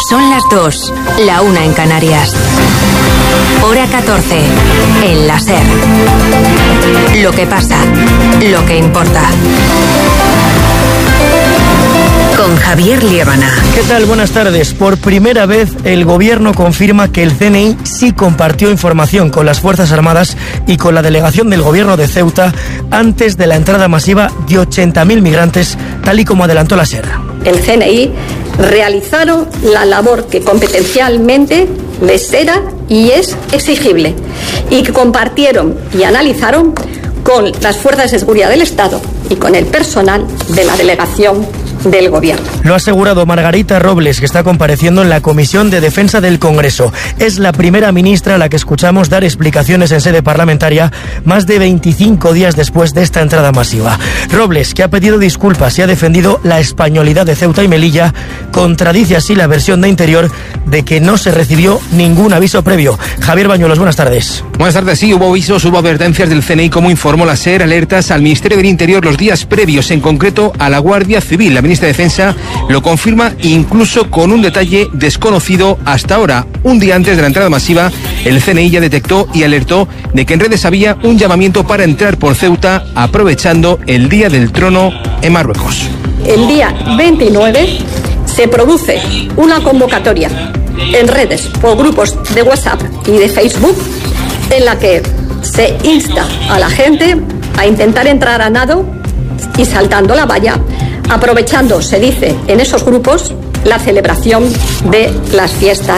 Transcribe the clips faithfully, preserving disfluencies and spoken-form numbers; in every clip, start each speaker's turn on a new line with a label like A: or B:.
A: Son las dos, la una en Canarias. Hora catorce, en la SER. Lo que pasa, lo que importa. Con Javier Liébana.
B: ¿Qué tal? Buenas tardes. Por primera vez el Gobierno confirma que el C N I sí compartió información con las Fuerzas Armadas y con la delegación del Gobierno de Ceuta antes de la entrada masiva de ochenta mil migrantes, tal y como adelantó la SER.
C: El C N I realizaron la labor que competencialmente les era y es exigible, y que compartieron y analizaron con las fuerzas de seguridad del Estado y con el personal de la delegación del Gobierno.
B: Lo ha asegurado Margarita Robles, que está compareciendo en la Comisión de Defensa del Congreso. Es la primera ministra a la que escuchamos dar explicaciones en sede parlamentaria más de veinticinco días después de esta entrada masiva. Robles, que ha pedido disculpas y ha defendido la españolidad de Ceuta y Melilla, contradice así la versión de Interior de que no se recibió ningún aviso previo. Javier Bañuelos, buenas tardes.
D: Buenas tardes, sí, hubo avisos, hubo advertencias del C N I, como informó la SER, alertas al Ministerio del Interior los días previos, en concreto a la Guardia Civil. La ministra de Defensa lo confirma incluso con un detalle desconocido hasta ahora. Un día antes de la entrada masiva, el C N I ya detectó y alertó de que en redes había un llamamiento para entrar por Ceuta aprovechando el Día del Trono en Marruecos.
C: El día veintinueve se produce una convocatoria en redes por grupos de WhatsApp y de Facebook en la que se insta a la gente a intentar entrar a nado y saltando la valla, aprovechando, se dice en esos grupos, la celebración de las fiestas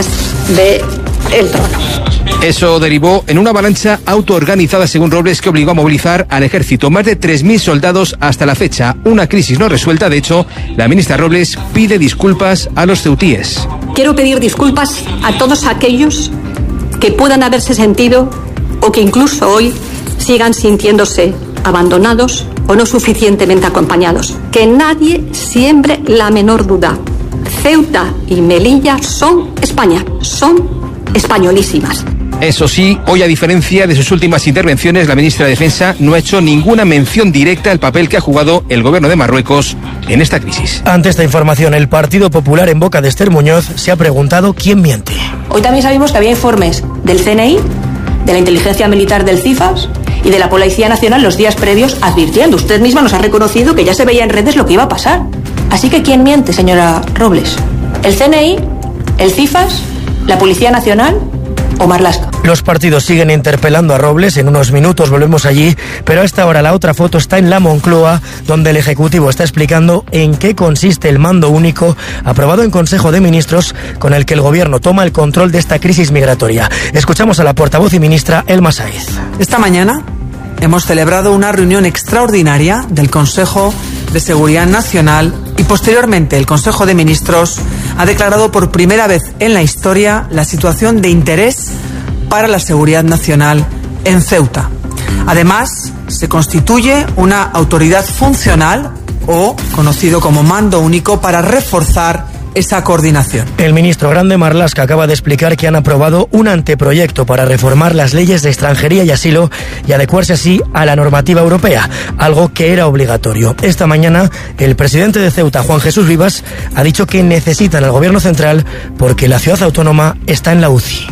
C: del Trono.
D: Eso derivó en una avalancha autoorganizada, según Robles, que obligó a movilizar al ejército. Más de tres mil soldados hasta la fecha. Una crisis no resuelta. De hecho, la ministra Robles pide disculpas a los ceutíes.
C: Quiero pedir disculpas a todos aquellos que puedan haberse sentido o que incluso hoy sigan sintiéndose abandonados o no suficientemente acompañados. Que nadie siembre la menor duda. Ceuta y Melilla son España, son españolísimas.
D: Eso sí, hoy, a diferencia de sus últimas intervenciones, la ministra de Defensa no ha hecho ninguna mención directa al papel que ha jugado el gobierno de Marruecos en esta crisis.
B: Ante esta información, el Partido Popular, en boca de Esther Muñoz, se ha preguntado quién miente.
E: Hoy también sabemos que había informes del C N I, de la inteligencia militar del CIFAS y de la Policía Nacional los días previos advirtiendo. Usted misma nos ha reconocido que ya se veía en redes lo que iba a pasar. Así que ¿quién miente, señora Robles? ¿El C N I? ¿El CIFAS? ¿La Policía Nacional? ¿O Marlaska?
B: Los partidos siguen interpelando a Robles. En unos minutos volvemos allí, pero a esta hora la otra foto está en la Moncloa, donde el Ejecutivo está explicando en qué consiste el mando único aprobado en Consejo de Ministros, con el que el Gobierno toma el control de esta crisis migratoria. Escuchamos a la portavoz y ministra Elma Saiz.
F: Esta mañana hemos celebrado una reunión extraordinaria del Consejo de Seguridad Nacional y posteriormente el Consejo de Ministros ha declarado por primera vez en la historia la situación de interés para la seguridad nacional en Ceuta. Además, se constituye una autoridad funcional o conocido como mando único para reforzar esa coordinación.
B: El ministro Grande Marlaska acaba de explicar que han aprobado un anteproyecto para reformar las leyes de extranjería y asilo y adecuarse así a la normativa europea, algo que era obligatorio. Esta mañana, el presidente de Ceuta, Juan Jesús Vivas, ha dicho que necesitan al gobierno central porque la ciudad autónoma está en la U C I.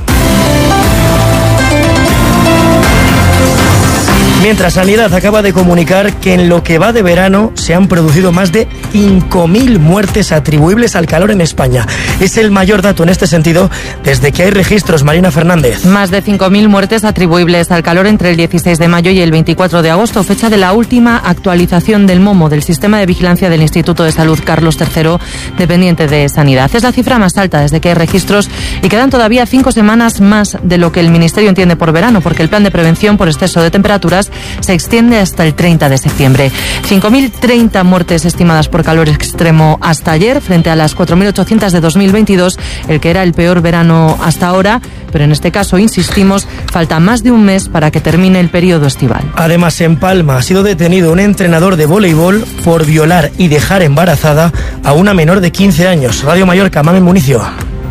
B: Mientras, Sanidad acaba de comunicar que en lo que va de verano se han producido más de cinco mil muertes atribuibles al calor en España. Es el mayor dato en este sentido desde que hay registros. Marina Fernández.
G: Más de cinco mil muertes atribuibles al calor entre el dieciséis de mayo y el veinticuatro de agosto, fecha de la última actualización del MOMO, del Sistema de Vigilancia del Instituto de Salud Carlos tercero, dependiente de Sanidad. Es la cifra más alta desde que hay registros y quedan todavía cinco semanas más de lo que el Ministerio entiende por verano, porque el plan de prevención por exceso de temperaturas se extiende hasta el treinta de septiembre. cinco mil treinta muertes estimadas por calor extremo hasta ayer, frente a las cuatro mil ochocientas de dos mil veintidós, el que era el peor verano hasta ahora, pero en este caso, insistimos, falta más de un mes para que termine el periodo estival.
B: Además, en Palma ha sido detenido un entrenador de voleibol por violar y dejar embarazada a una menor de quince años. Radio Mallorca, Mamen Municio.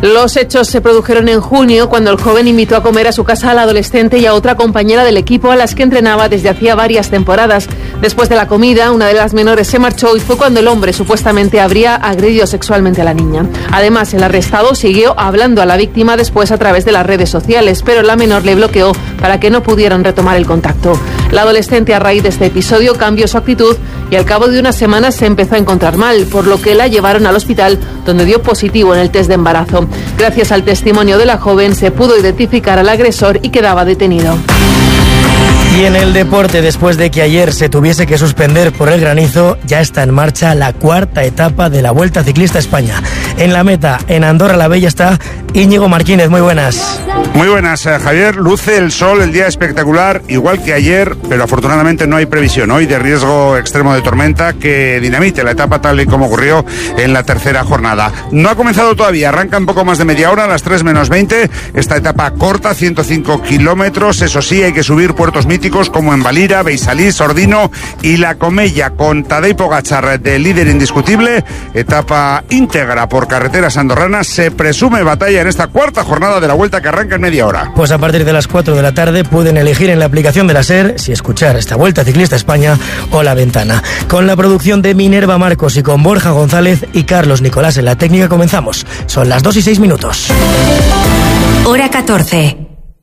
H: Los hechos se produjeron en junio, cuando el joven invitó a comer a su casa a la adolescente y a otra compañera del equipo a las que entrenaba desde hacía varias temporadas. Después de la comida, una de las menores se marchó y fue cuando el hombre supuestamente habría agredido sexualmente a la niña. Además, el arrestado siguió hablando a la víctima después a través de las redes sociales, pero la menor le bloqueó para que no pudieran retomar el contacto. La adolescente, a raíz de este episodio, cambió su actitud y al cabo de unas semanas se empezó a encontrar mal, por lo que la llevaron al hospital, donde dio positivo en el test de embarazo. Gracias al testimonio de la joven se pudo identificar al agresor y quedaba detenido.
B: Y en el deporte, después de que ayer se tuviese que suspender por el granizo, ya está en marcha la cuarta etapa de la Vuelta Ciclista a España. En la meta, en Andorra la Bella, está Íñigo Martínez. Muy buenas.
I: Muy buenas, eh, Javier. Luce el sol, el día espectacular, igual que ayer, pero afortunadamente no hay previsión hoy de riesgo extremo de tormenta que dinamite la etapa tal y como ocurrió en la tercera jornada. No ha comenzado todavía, arranca un poco más de media hora, a las tres menos veinte. Esta etapa corta, ciento cinco kilómetros. Eso sí, hay que subir puertos míticos como en Valira, Beisalís, Ordino y La Comella, con Tadej Pogačar de líder indiscutible. Etapa íntegra por carreteras andorranas. Se presume batalla en esta cuarta jornada de la Vuelta, que arranca en media hora.
B: Pues a partir de las cuatro de la tarde pueden elegir en la aplicación de la SER si escuchar esta Vuelta Ciclista a España o La Ventana. Con la producción de Minerva Marcos y con Borja González y Carlos Nicolás en la técnica comenzamos. Son las dos y seis minutos.
A: Hora catorce.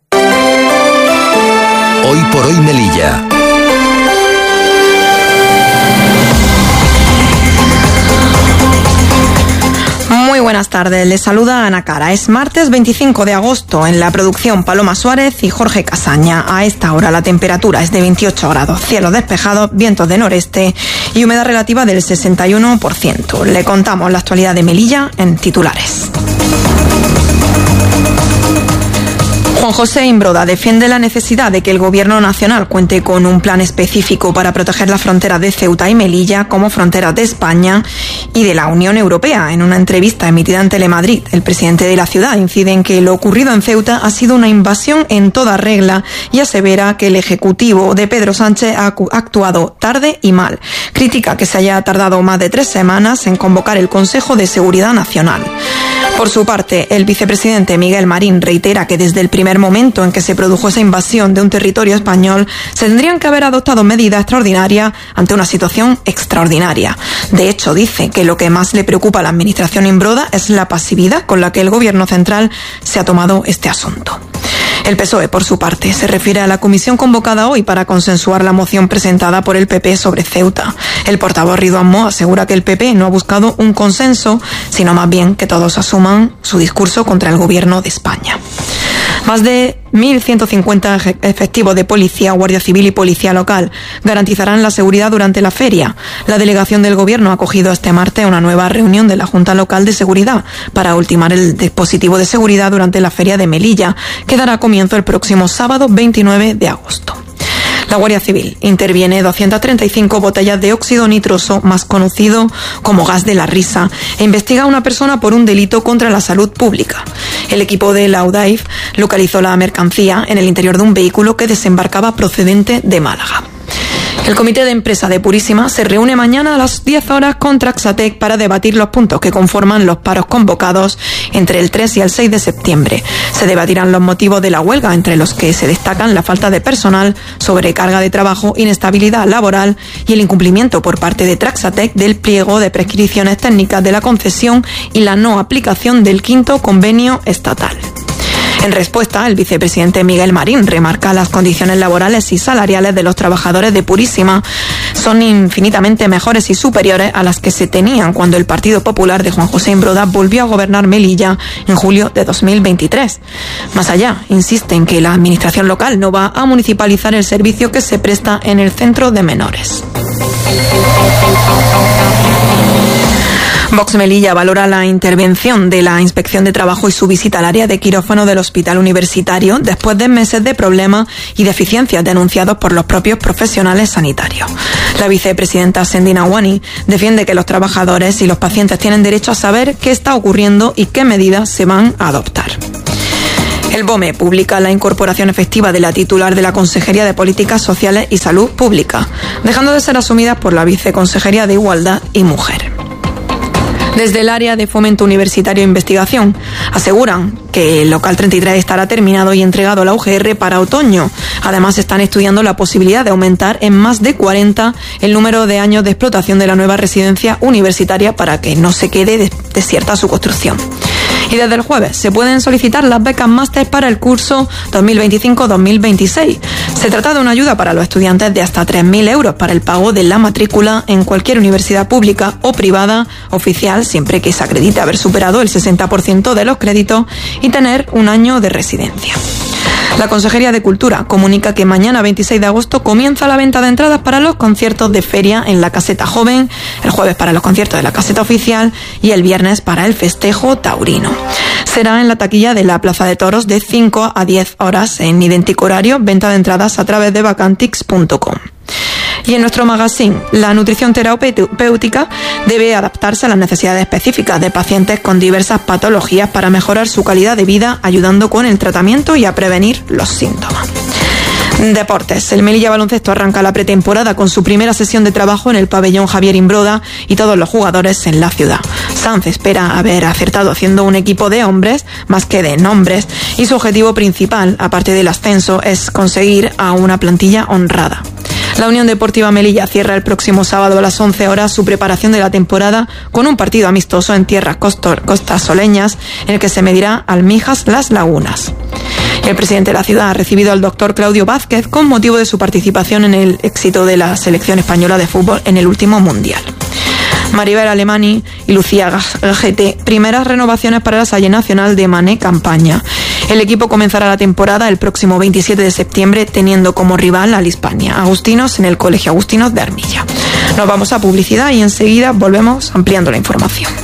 J: Hoy por hoy Melilla.
K: Muy buenas tardes, les saluda Ana Cara. Es martes veinticinco de agosto, en la producción Paloma Suárez y Jorge Casaña. A esta hora la temperatura es de veintiocho grados, cielo despejado, vientos de noreste y humedad relativa del sesenta y uno por ciento. Le contamos la actualidad de Melilla en titulares. Juan José Imbroda defiende la necesidad de que el Gobierno nacional cuente con un plan específico para proteger las fronteras de Ceuta y Melilla como fronteras de España y de la Unión Europea. En una entrevista emitida en Telemadrid, el presidente de la ciudad incide en que lo ocurrido en Ceuta ha sido una invasión en toda regla y asevera que el Ejecutivo de Pedro Sánchez ha actuado tarde y mal. Critica que se haya tardado más de tres semanas en convocar el Consejo de Seguridad Nacional. Por su parte, el vicepresidente Miguel Marín reitera que desde el primer momento en que se produjo esa invasión de un territorio español, se tendrían que haber adoptado medidas extraordinarias ante una situación extraordinaria. De hecho, dice que lo que más le preocupa a la administración Imbroda es la pasividad con la que el Gobierno central se ha tomado este asunto. El P S O E, por su parte, se refiere a la comisión convocada hoy para consensuar la moción presentada por el P P sobre Ceuta. El portavoz Ridwan Moh asegura que el P P no ha buscado un consenso, sino más bien que todos asuman su discurso contra el Gobierno de España. Más de mil ciento cincuenta efectivos de policía, guardia civil y policía local garantizarán la seguridad durante la feria. La delegación del Gobierno ha acogido este martes una nueva reunión de la Junta Local de Seguridad para ultimar el dispositivo de seguridad durante la feria de Melilla, que dará comienzo el próximo sábado veintinueve de agosto. La Guardia Civil interviene doscientas treinta y cinco botellas de óxido nitroso, más conocido como gas de la risa, e investiga a una persona por un delito contra la salud pública. El equipo de la UDAIF localizó la mercancía en el interior de un vehículo que desembarcaba procedente de Málaga. El comité de empresa de Purísima se reúne mañana a las diez horas con Traxatec para debatir los puntos que conforman los paros convocados entre el tres y el seis de septiembre. Se debatirán los motivos de la huelga, entre los que se destacan la falta de personal, sobrecarga de trabajo, inestabilidad laboral y el incumplimiento por parte de Traxatec del pliego de prescripciones técnicas de la concesión y la no aplicación del quinto convenio estatal. En respuesta, el vicepresidente Miguel Marín remarca las condiciones laborales y salariales de los trabajadores de Purísima son infinitamente mejores y superiores a las que se tenían cuando el Partido Popular de Juan José Imbroda volvió a gobernar Melilla en julio de dos mil veintitrés. Más allá, insiste en que la administración local no va a municipalizar el servicio que se presta en el centro de menores. Vox Melilla valora la intervención de la Inspección de Trabajo y su visita al área de quirófano del Hospital Universitario después de meses de problemas y deficiencias denunciados por los propios profesionales sanitarios. La vicepresidenta Sendina Wani defiende que los trabajadores y los pacientes tienen derecho a saber qué está ocurriendo y qué medidas se van a adoptar. El BOME publica la incorporación efectiva de la titular de la Consejería de Políticas Sociales y Salud Pública, dejando de ser asumidas por la Viceconsejería de Igualdad y Mujer. Desde el área de Fomento Universitario e Investigación aseguran que el local treinta y tres estará terminado y entregado a la U G R para otoño. Además, están estudiando la posibilidad de aumentar en más de cuarenta el número de años de explotación de la nueva residencia universitaria para que no se quede desierta su construcción. Y desde el jueves se pueden solicitar las becas máster para el curso dos mil veinticinco dos mil veintiséis. Se trata de una ayuda para los estudiantes de hasta tres mil euros para el pago de la matrícula en cualquier universidad pública o privada oficial, siempre que se acredite haber superado el sesenta por ciento de los créditos y tener un año de residencia. La Consejería de Cultura comunica que mañana veintiséis de agosto comienza la venta de entradas para los conciertos de feria en la Caseta Joven, el jueves para los conciertos de la Caseta Oficial y el viernes para el festejo taurino. Será en la taquilla de la Plaza de Toros de cinco a diez horas en idéntico horario, venta de entradas a través de vacantix punto com. Y en nuestro magazine, la nutrición terapéutica debe adaptarse a las necesidades específicas de pacientes con diversas patologías para mejorar su calidad de vida, ayudando con el tratamiento y a prevenir los síntomas. Deportes. El Melilla Baloncesto arranca la pretemporada con su primera sesión de trabajo en el pabellón Javier Imbroda y todos los jugadores en la ciudad. Sanz espera haber acertado haciendo un equipo de hombres más que de nombres y su objetivo principal, aparte del ascenso, es conseguir a una plantilla honrada. La Unión Deportiva Melilla cierra el próximo sábado a las once horas su preparación de la temporada con un partido amistoso en tierras costasoleñas en el que se medirá al Mijas Las Lagunas. El presidente de la ciudad ha recibido al doctor Claudio Vázquez con motivo de su participación en el éxito de la selección española de fútbol en el último mundial. Maribel Alemany y Lucía G T, primeras renovaciones para la Salle Nacional de Mané Campaña. El equipo comenzará la temporada el próximo veintisiete de septiembre teniendo como rival al Hispania Agustinos en el Colegio Agustinos de Armilla. Nos vamos a publicidad y enseguida volvemos ampliando la información.